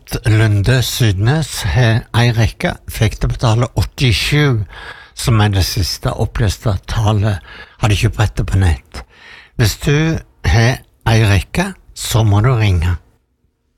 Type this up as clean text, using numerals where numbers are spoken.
at Lunde Sydnes har en rekke, fikk det betale 87, som det siste oppløste tallet, hadde kjøpt det på nett. Hvis du har en rekke, så må du ringe.